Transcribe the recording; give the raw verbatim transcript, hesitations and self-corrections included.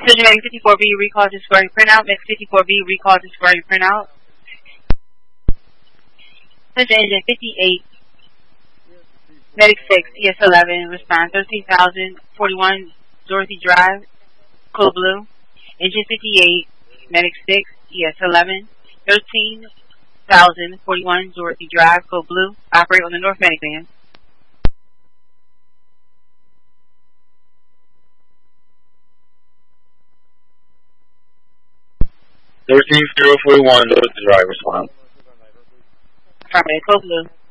Precision Medic fifty-four B, recall to square printout. Medic fifty-four B, recall to square printout. Precision Engine fifty-eight, Medic six, E S eleven, respond thirteen thousand forty-one, Dorothy Drive, code blue. Engine fifty-eight, Medic six, E S eleven, thirteen thousand forty-one, Dorothy Drive, code blue. Operate on the North Medic van. thirteen zero forty-one, Dorothy Drive, respond. Affirmative, code blue.